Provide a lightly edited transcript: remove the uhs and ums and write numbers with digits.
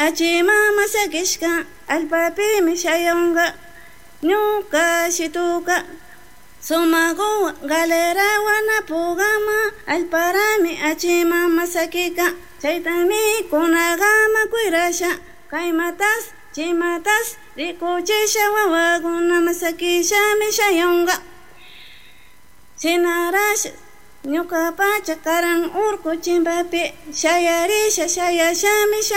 achimama sakishka alpapimi shayunga ñuka shituka sumagowa galera wanapugama alparami achimama sakika chaytami kunagama kuyrasha kaymatas chimatas rikuchisha wawakunama sakishami shayunga Sinarasha ñuka pacha karan urku chimbapi shayarisha shayashami